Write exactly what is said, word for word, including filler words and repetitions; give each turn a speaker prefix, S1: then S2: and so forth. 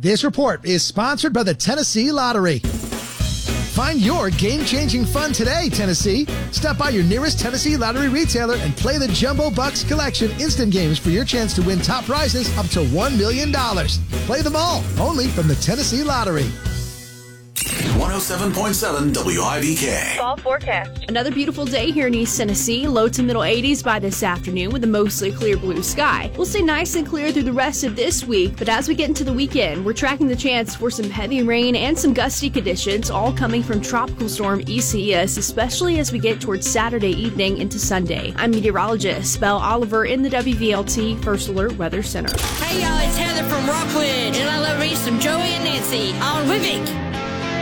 S1: This report is sponsored by the Tennessee Lottery. Find your game-changing fun today, Tennessee. Stop by your nearest Tennessee Lottery retailer and play the Jumbo Bucks Collection instant games for your chance to win top prizes up to one million dollars. Play them all, only from the Tennessee Lottery.
S2: one oh seven point seven W I B K.
S3: Fall forecast.
S4: Another beautiful day here in East Tennessee. Low to middle eighties by this afternoon with a mostly clear blue sky. We'll stay nice and clear through the rest of this week, but as we get into the weekend, we're tracking the chance for some heavy rain and some gusty conditions, all coming from Tropical Storm Isaias, especially as we get towards Saturday evening into Sunday. I'm meteorologist Belle Oliver in the W V L T First Alert Weather Center.
S5: Hey y'all, it's Heather from Rockwood, and I love me some Joey and Nancy on Wivik.